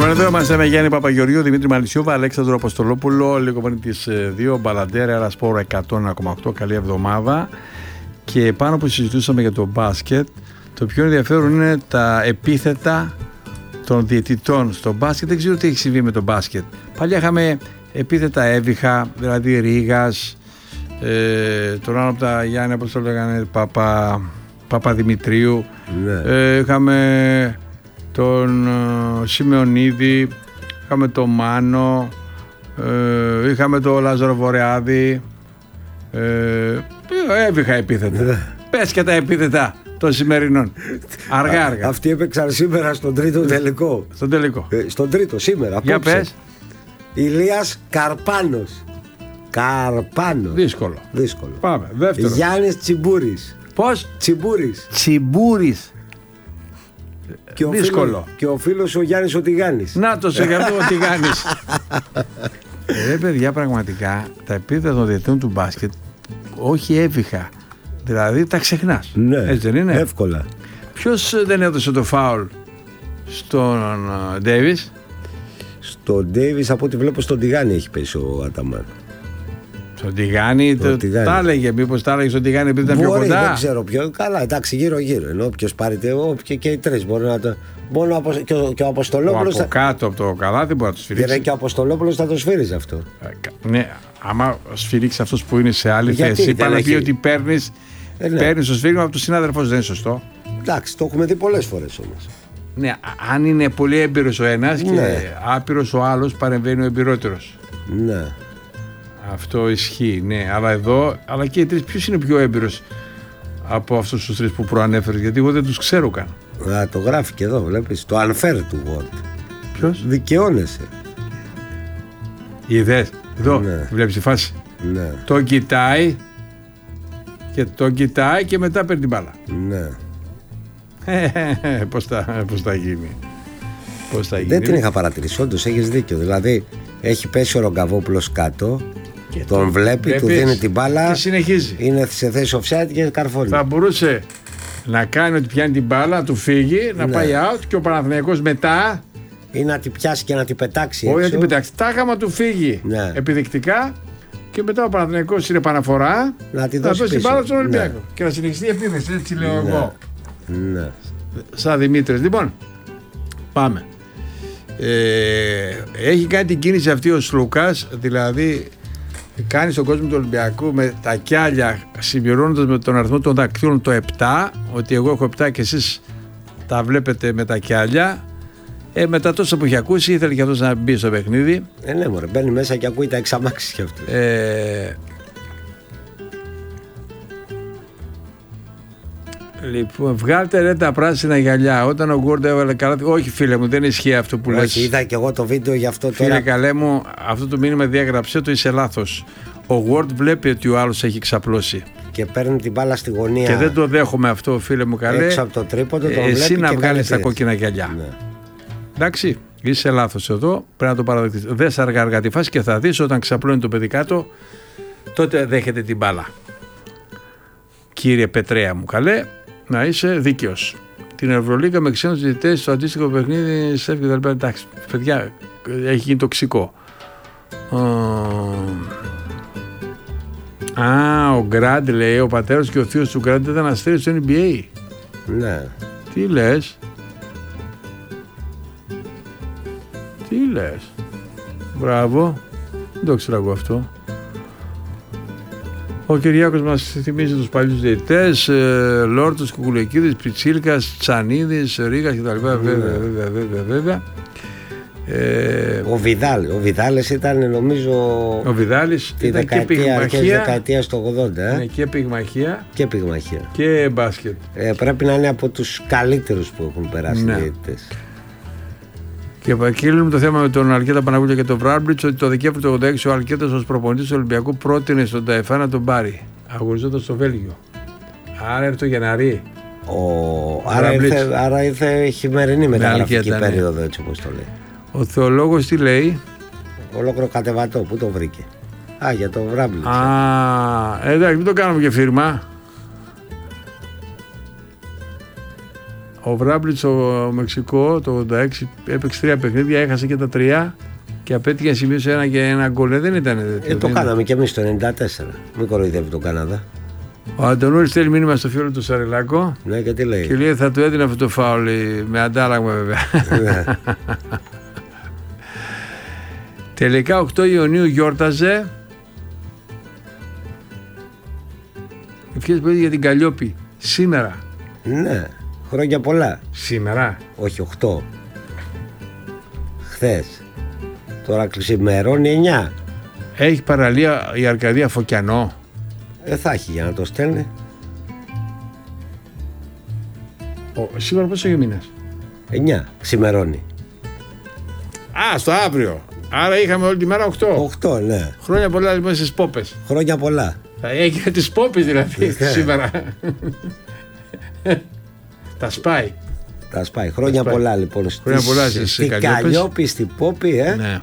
Λοιπόν, εδώ είμαστε με Γιάννη Παπαγεωργίου, Δημήτρη Μαλισσιούβα, Αλέξανδρο Αποστολόπουλο, λίγο πριν τις 2, Μπαλαντέρα, ένα Σπόρο 101,8. Καλή εβδομάδα. Και πάνω που συζητούσαμε για το μπάσκετ, το πιο ενδιαφέρον είναι τα επίθετα των διαιτητών στο μπάσκετ. Δεν ξέρω τι έχει συμβεί με το μπάσκετ. Παλιά είχαμε επίθετα έβυχα, δηλαδή Ρήγας, τον άλλο από τα Γιάννη, όπως το λέγανε, Παπαδημητρίου. Ναι. Είχαμε τον Σιμεωνίδη, είχαμε τον Μάνο, είχαμε τον Λάζαρο Βορειάδη. Έβηχα επίθετα. Ναι. Πες και τα επίθετα των σημερινών. Αργά. Αυτοί έπαιξαν σήμερα στον τρίτο τελικό. Στον τελικό. Στον τρίτο σήμερα. Για πες. Ηλίας Καρπάνος. Δύσκολο. Πάμε. Δεύτερο. Γιάννης Τσιμπούρης. Πώς? Τσιμπούρης. Δύσκολο. Και ο φίλος ο Γιάννης ο Τηγάνης. Να το σε γραμμή ο Τηγάνης. Παιδιά, πραγματικά τα επίθετα των διαιτητών του μπάσκετ όχι έβηχα. Δηλαδή τα ξεχνάς. Ναι, έτσι δεν είναι? Εύκολα. Ποιος δεν έδωσε το φάουλ στον Ντέιβις? Στον Ντέιβις, από ό,τι βλέπω, στον Τηγάνη έχει πέσει ο Αταμάν. Στον Τηγάνη, τα έλεγε. Μήπως τα έλεγε στον Τηγάνη επειδή ήταν πιο κοντά? Δεν ξέρω ποιο. Καλά, εντάξει, γύρω-γύρω. Ενώ όποιος πάρει και οι τρεις μπορεί να το. Και ο Αποστολόπουλος. Από κάτω από το καλάθι μπορεί να το σφυρίξει. Και ο Αποστολόπουλος θα το σφύριζε αυτό. Ναι, άμα σφυρίξει αυτός που είναι σε άλλη θέση, πάει να πει ότι παίρνεις το σφύριγμα από τον συνάδελφο, δεν είναι σωστό. Εντάξει, το έχουμε δει πολλές φορές όμως. Ναι, αν είναι πολύ έμπειρος ο ένας και άπειρος ο άλλος, παρεμβαίνει ο εμπειρότερος. Ναι. Αυτό ισχύει, ναι. Αλλά εδώ, αλλά και οι τρεις, ποιος είναι πιο έμπειρος από αυτούς τους τρεις που προανέφερες? Γιατί εγώ δεν τους ξέρω καν. Το γράφει και εδώ, βλέπεις. Το unfair του Word. Ποιος? Δικαιώνεσαι. Είδες, εδώ, βλέπεις τη φάση. Ναι. Το κοιτάει και μετά παίρνει την μπάλα. Ναι. Πώς θα γίνει? Δεν την είχα παρατηρήσει, όντως έχεις δίκιο. Δηλαδή έχει πέσει ο Ρογκαβόπουλος κάτω, τον βλέπει, του δίνει την μπάλα και συνεχίζει. Είναι σε θέση offside και καρφώνει. Θα μπορούσε να κάνει ότι πιάνει την μπάλα, να του φύγει, να πάει out και ο Παναθηναϊκός μετά ή να την πιάσει και να την πετάξει έξω. Όχι να την πετάξει, τάχαμα του φύγει επιδεικτικά και μετά ο Παναθηναϊκός είναι επαναφορά να δώσει την μπάλα στον Ολυμπιακό και να συνεχιστεί η επίθεση, έτσι λέω εγώ. Ναι. Σαν Δημήτρης. Λοιπόν, πάμε. Έχει κάνει την κίνηση αυτή ο Σλούκας, δηλαδή κάνει στον κόσμο του Ολυμπιακού με τα κιάλια, συμπληρώνοντας με τον αριθμό των δακτύλων το 7, ότι εγώ έχω 7 και εσείς τα βλέπετε με τα κιάλια. Μετά τόσο που έχει ακούσει, ήθελε και αυτός να μπει στο παιχνίδι. Ναι, μωρέ, μπαίνει μέσα και ακούει τα εξαμάξεις κι αυτός. Λοιπόν, βγάλτε ρε τα πράσινα γυαλιά. Όταν ο Γκόρντ έβαλε καλά. Όχι, φίλε μου, δεν ισχύει αυτό που λες. Όχι, είδα και εγώ το βίντεο γι' αυτό τώρα. Φίλε καλέ μου, αυτό το μήνυμα διάγραψε το, είσαι λάθος. Ο Γκόρντ βλέπει ότι ο άλλος έχει ξαπλώσει. Και παίρνει την μπάλα στη γωνία. Και δεν το δέχομαι αυτό, φίλε μου καλέ. Έξω από το τρίποντο, τον εσύ βλέπει να και βγάλεις τα κόκκινα γυαλιά. Ναι. Εντάξει, είσαι λάθος εδώ. Πρέπει να το παραδεχτείς. Δες αργά τη φάση και θα δεις όταν ξαπλώνει το παιδί κάτω, τότε δέχεται την μπάλα. Κύριε Πετρέα μου καλέ. Να είσαι δίκαιος. Την Ευρωλίγα με ξένους διαιτητές στο αντίστοιχο παιχνίδι σε κτλ. Εντάξει, παιδιά, έχει γίνει τοξικό. Ο Γκραντ λέει, ο πατέρας και ο θείος του Γκραντ ήταν αστέρι στο NBA. Ναι. Τι λες? Μπράβο. Δεν το ξέρω εγώ αυτό. Ο Κυριάκος μας θυμίζει τους παλιούς διαιτητές, Λόρτος, Κουκουλεκίδης, Πιτσίλκας, Τσανίδης, Ρήγας κτλ. Βέβαια. Ο Βιδάλης ήταν νομίζω. Ο Βιδάλης ήταν και δεκαετία στο 80. Ναι, και πυγμαχία. Και μπάσκετ. Πρέπει να είναι από τους καλύτερους που έχουν περάσει διαιτητές. Και κλείνουμε το θέμα με τον Αλκέτα Παναγούλια και τον Βράμπλιτς, ότι το Δεκέμβριο του 1986 ο Αλκέτας ως προπονητής του Ολυμπιακού πρότεινε στον Ταϊφά να τον πάρει. Αγωνιζόταν στο Βέλγιο. Άρα έρθει το Γενάρη. Άρα ήρθε χειμερινή μεταγραφική περίοδο, έτσι όπως το λέει. Ο θεολόγος τι λέει? Ολόκληρο κατεβατό, πού το βρήκε? Για τον Βράμπλιτς. Εντάξει, μην το κάνουμε και φίρμα. Ο Βράμπλιτς στο Μεξικό το 86 έπαιξε 3 παιχνίδια, έχασε και τα 3 και απέτυχε να σημείωσε ένα γκολ. Δεν ήταν. Το κάναμε κι εμείς το 94. Μην κοροϊδεύει τον Καναδά. Ο Αντωνούρης στέλνει μήνυμα στο φίλο του Σαρελάκο. Ναι, και τι λέει. Και λέει θα του έδινε αυτό το φάουλ με αντάλλαγμα βέβαια. Τελικά 8 Ιουνίου γιόρταζε. Ευχές παιδί για την Καλλιόπη. Σήμερα. Ναι, χρόνια πολλά. Σήμερα. Όχι 8. Χθες. Τώρα ξημερώνει 9. Έχει παραλία η Αρκαδία Φωκιανό. Θα έχει για να το στέλνει. Σήμερα πόσο έχει μήνες? 9 ξημερώνει. Στο αύριο. Άρα είχαμε όλη τη μέρα 8. 8, ναι. Χρόνια πολλά λοιπόν στις πόπες. Χρόνια πολλά. Θα έγινε τις πόπες δηλαδή σήμερα. Τα σπάει. Τα σπάει. Χρόνια πολλά λοιπόν. Χρόνια πολλά στις Καλλιόπη, στην Πόπη, Ναι.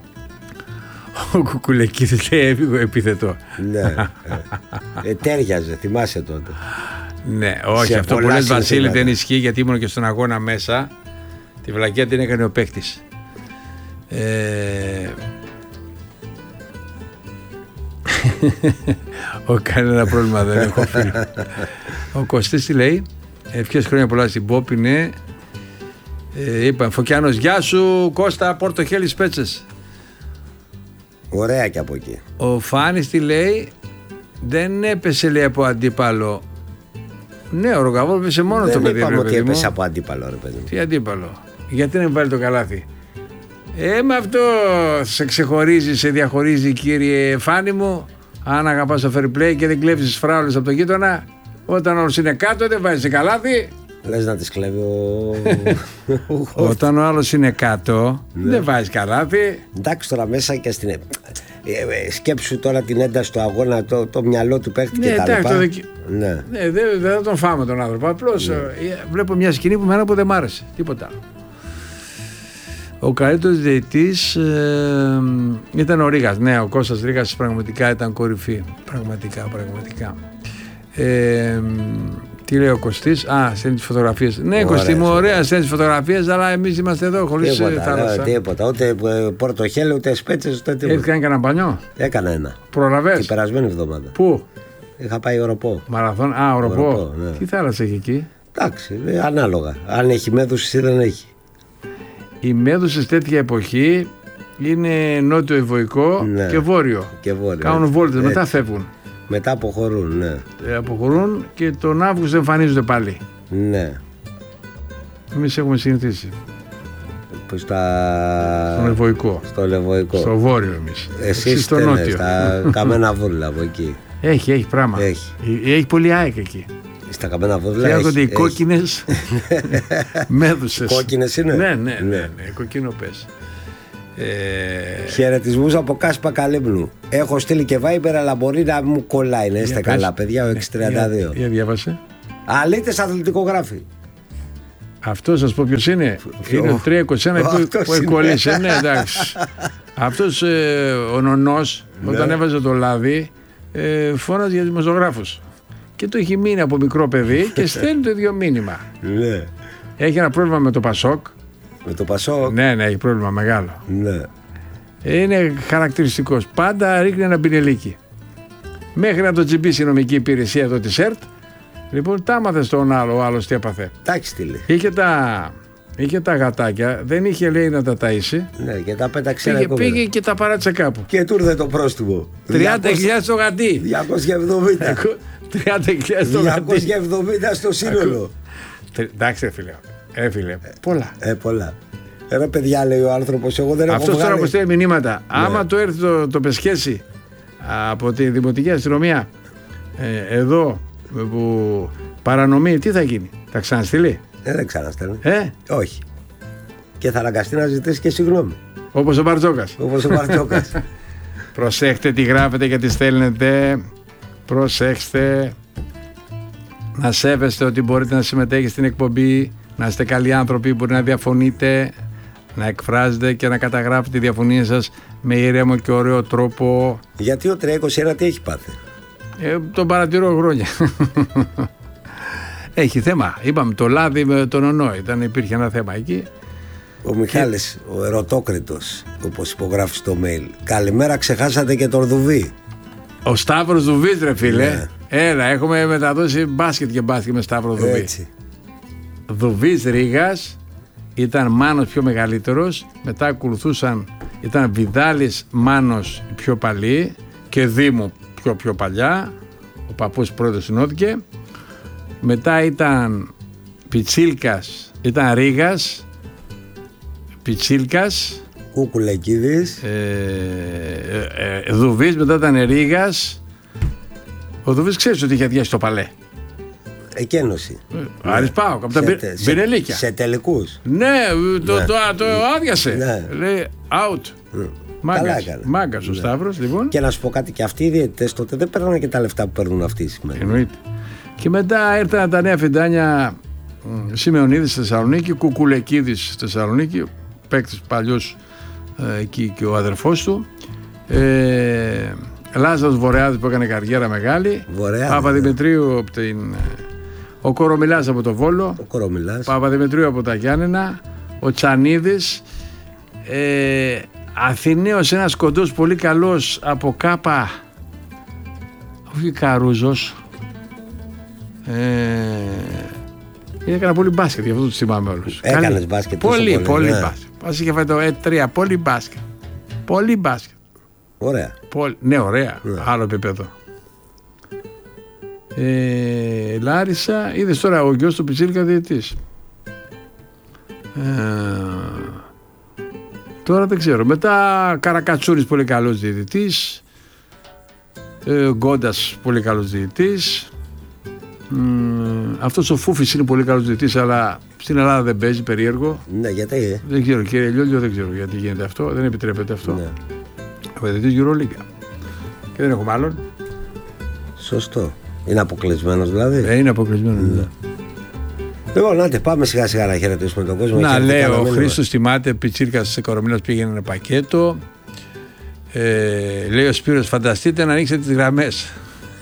Ο Κουκουλεκίδης λέει επίθετο. Ναι. Τέριαζε, θυμάσαι τότε. Ναι, όχι, αυτό που λες Βασίλη δεν ισχύει γιατί ήμουν και στον αγώνα μέσα. Τη βλακιά την έκανε ο παίκτης. Κανένα πρόβλημα δεν έχω φίλο. Ο Κωστής τι λέει? Ευχές χρόνια πολλά στην Πόπη, ναι. Είπα Φωκιάνος, γεια σου Κώστα, Πόρτο Χέλης Πέτσες. Ωραία και από εκεί. Ο Φάνης τι λέει? Δεν έπεσε λέει από αντίπαλο. Ναι, ο Ρογκαβόλ έπεσε μόνο το παιδί. Δεν είπαμε ότι έπεσε από αντίπαλο ρε παιδί. Τι αντίπαλο? Γιατί δεν βάλει το καλάθι? Με αυτό σε ξεχωρίζει, σε διαχωρίζει κύριε Φάνη μου. Αν αγαπάς το fair play και δεν κλέβεις τις φράουλες από τον γείτονα, όταν όλος είναι κάτω δεν βάζεις καλάθι. Λες να τις κλέβει Όταν ο άλλος είναι κάτω δεν βάζεις καλάθι. Εντάξει τώρα μέσα και στην... σκέψου τώρα την ένταση του αγώνα, το μυαλό του παίχτη και τα λοιπά. Ναι, δεν θα τον φάμε τον άνθρωπο. Απλώς βλέπω μια σκηνή που μένα που δεν μ' άρεσε. Τίποτα άλλο. Ο καλύτερος διαιτητής ήταν ο Ρίγας. Ναι, ο Κώστας Ρίγας πραγματικά ήταν κορυφή. Πραγματικά. Τι λέει ο Κωστής? Στέλνει τις φωτογραφίες. Ναι, Κωστή μου, ωραία, στέλνει τις φωτογραφίες, αλλά εμείς είμαστε εδώ χωρίς θάλασσα. Τίποτα, ούτε Πορτοχέλε, ούτε Σπέτσες, ούτε τίποτα. Έχεις κάνει κανένα μπανιό? Έκανα ένα. Προλαβές? Την περασμένη εβδομάδα. Πού? Είχα πάει Οροπό. Μαραθών, Οροπό. Ναι. Τι θάλασσα έχει εκεί? Εντάξει, ανάλογα. Αν έχει μέδουσες ή δεν έχει. Οι μέδουσες τέτοια εποχή είναι νότιο ευωικό και βόρειο. Κάνουν βόλτες, μετά φεύγουν. Μετά αποχωρούν, ναι. Αποχωρούν και τον Αύγουστο εμφανίζονται πάλι. Ναι. Εμείς έχουμε συνηθίσει. Στον ευωικό. Στο βόρειο εμείς. Εσείς στο νότιο. Στα Καμένα Βούρλα από εκεί. Έχει πράγμα. Έχει πολύ ΑΕΚ εκεί. Στα Καμένα Βούρλα φτιάχνονται οι κόκκινες μέδουσες. Κόκκινες είναι? Ναι, κοκκίνο πες. Χαιρετισμούς από Κάσπα Καλύμνου. Έχω στείλει και Viber, αλλά μπορεί να μου κολλάει. Να είστε καλά, παιδιά. Ο 632. Για διάβασε. Αλήτες αθλητικογράφοι. Αυτό σας πω ποιος είναι? Είναι ο 321 που εκκολλήσε. Ναι, εντάξει. Αυτός ο νονός, όταν έβαζε το λάδι, φώναζε για δημοσιογράφους. Και το έχει μείνει από μικρό παιδί και στέλνει το ίδιο μήνυμα. Ναι. Έχει ένα πρόβλημα με το Πασόκ. Με το Πασόκ? Ναι, έχει πρόβλημα μεγάλο. Ναι. Είναι χαρακτηριστικός. Πάντα ρίχνει ένα πινελίκι. Μέχρι να το τσιμπήσει η νομική υπηρεσία εδώ της ΕΡΤ. Λοιπόν, τα άμαθε στον άλλο, ο άλλος τι έπαθε. Τάξει τι λέει. Είχε τα γατάκια, δεν είχε λέει να τα ταΐσει. Ναι, και τα πέταξε. Πήγε και τα παράτησε κάπου. Και του ήρθε το πρόστιμο. 30.000 το γατί. 270. 30.000 το γατί. 270 στο σύνολο. Εντάξει, φίλε. Πολλά. Πολλά. Ρε παιδιά, λέει ο άνθρωπος, εγώ δεν έχω βγάλει. Αυτός τώρα που στέλνει μηνύματα, άμα το έρθει το πεσχέσει από τη Δημοτική Αστυνομία εδώ που παρανομεί, τι θα γίνει? Θα ξαναστείλει? Δεν ξαναστέλνει. Όχι. Και θα αναγκαστεί να ζητήσει και συγγνώμη. Όπως ο Μπαρτζόκας. Προσέχτε τι γράφετε και τι στέλνετε. Προσέξτε. Να σέβεστε ότι μπορείτε να συμμετέχετε στην εκπομπή. Να είστε καλοί άνθρωποι, μπορεί να διαφωνείτε, να εκφράζετε και να καταγράφετε τη διαφωνία σας με ήρεμο και ωραίο τρόπο. Γιατί ο 321 τι έχει πάθει? Τον παρατηρώ χρόνια. Έχει θέμα. Είπαμε το λάδι με τον ονό. Υπήρχε ένα θέμα εκεί. Ο Μιχάλης, ο ερωτόκριτος, όπως υπογράφει στο mail. Καλημέρα, ξεχάσατε και τον Δουβί. Ο Σταύρος Δουβής, ρε φίλε. Ναι. Έλα, έχουμε μεταδώσει μπάσκετ και μπάσκετ με Σταύρο Δουβί. Έτσι. Δουβής Ρήγας, ήταν Μάνος πιο μεγαλύτερος. Μετά ακολουθούσαν, ήταν Βιδάλης, Μάνος πιο παλιοί και Δήμου πιο παλιά. Ο παππούς πρώτος συνώθηκε. Μετά ήταν Πιτσίλκας, ήταν Ρήγας, Πιτσίλκας, Κουκουλεκίδης, Δουβής, μετά ήταν Ρήγας. Ο Δουβής ξέρεις ότι είχε αδειάσει το Παλέ. εκένωση. Άρης Πάοκ, από τα Μπιρελίκια. Σε τελικούς. Ναι, το άδειασε. Ναι. Λέει out. Μάγκας ο Σταύρος, λοιπόν. Και να σου πω κάτι, και αυτοί οι διαιτητές τότε δεν παίρνανε και τα λεφτά που παίρνουν αυτοί σήμερα. Εννοείται. Και μετά ήρθαν τα νέα φιντάνια, Σιμεωνίδης στη Θεσσαλονίκη, Κουκουλεκίδης στη Θεσσαλονίκη, παίκτης παλιός εκεί και ο αδερφός του. Λάζαρος Βορεάδης που έκανε καριέρα μεγάλη. Παπαδημητρίου από την. Ο Κορομιλάς από το Βόλο. Παπαδημητρίου από τα Γιάννενα. Ο Τσανίδης. Αθηναίος, ένας κοντός πολύ καλός από Κάπα. Όχι Καρούζος. Έκανα πολύ μπάσκετ, γι' αυτό τους θυμάμαι όλους. Έκανες μπάσκετ. Πολύ μπάσκετ. Ας είχε φάει το 3, πολύ μπάσκετ. Πολύ μπάσκετ. Ωραία. Ναι, ωραία. Άλλο επίπεδο. Λάρισα, είδες τώρα ο γιος του Πιτσίλκα διαιτητής. Τώρα δεν ξέρω. Μετά Καρακατσούρης πολύ καλός διαιτητής. Γκόντας πολύ καλός διαιτητής. Αυτός ο Φούφης είναι πολύ καλός διαιτητής, αλλά στην Ελλάδα δεν παίζει, περίεργο. Ναι, γιατί. Δεν ξέρω, κύριε Λιόλιο, δεν ξέρω γιατί γίνεται αυτό. Δεν επιτρέπεται αυτό. Ναι. Ο διαιτητής Euroliga. Και δεν έχουμε άλλον. Σωστό. Είναι αποκλεισμένος δηλαδή. Είναι αποκλεισμένος. Ναι. Λοιπόν, να πάμε σιγά σιγά να χαιρετήσουμε τον κόσμο. Να λέει ο Χρήστος, θυμάται, Πιτσίρκας σε Κορομίλας πήγαινε ένα πακέτο. Λέει ο Σπύρος, φανταστείτε να ανοίξετε τις γραμμές.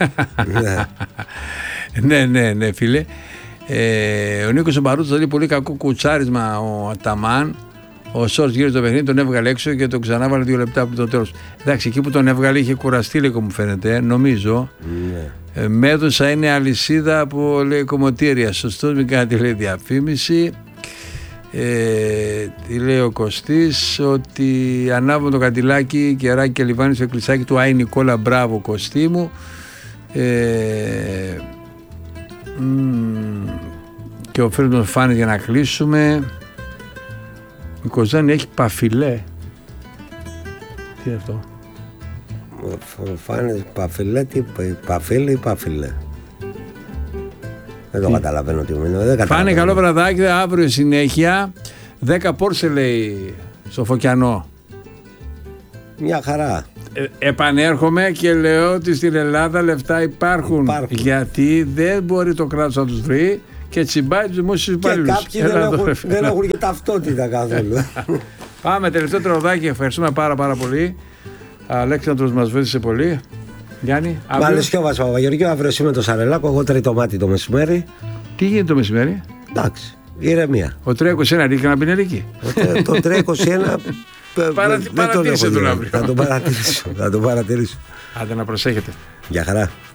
Ναι, φίλε. Ο Νίκος ο Μπαρούτσος λέει πολύ κακό κουτσάρισμα ο Αταμάν. Ο Σόρτς γύρω στο παιχνίδι, τον έβγαλε έξω και τον ξανάβαλε 2 λεπτά από το τέλος. Εντάξει, εκεί που τον έβγαλε είχε κουραστεί, λίγο μου φαίνεται, νομίζω. Μέδουσα είναι αλυσίδα από λέει κομμωτήρια. Σωστός, μην κάνετε λέει διαφήμιση. Τι λέει ο Κωστής, ότι ανάβω το καντιλάκι κεράκι και λιβάνι στο εκκλησάκι του. Άι Νικόλα, μπράβο Κωστή μου. Και ο φίλος μας Φάνης για να κλείσουμε. Η Κοζάνη έχει παφιλέ. Τι είναι αυτό? Φάνης παφιλέ, τι παφίλε ή παφιλέ? Δεν το καταλαβαίνω τι είναι. Πάνε καλό βραδάκι, αύριο συνέχεια. 10 Πόρσε λέει στο Φωκιανό. Μια χαρά. Επανέρχομαι και λέω ότι στην Ελλάδα λεφτά υπάρχουν. Γιατί δεν μπορεί το κράτος να τους βρει και τσιμπάει τους δημόσιους υπαλλήλους. Και κάποιοι δεν έχουν και ταυτότητα καθόλου. Πάμε τελευταίο τραγουδάκι. Ευχαριστούμε πάρα πολύ. Αλέξανδρος μας βοήθησε πολύ. Γιάννη, Μαλαισιώβας Παπαγεωργίου, αύριο είμαι το Σαρελάκο, εγώ τρίτο μάτι το μεσημέρι. Τι γίνεται το μεσημέρι? Εντάξει, ηρεμία. Ο 321 ρίχνει να μπει εκεί. Το 321 παρατήρησε τον αύριο. Θα τον παρατηρήσω. Άντε να προσέχετε. Γεια χαρά.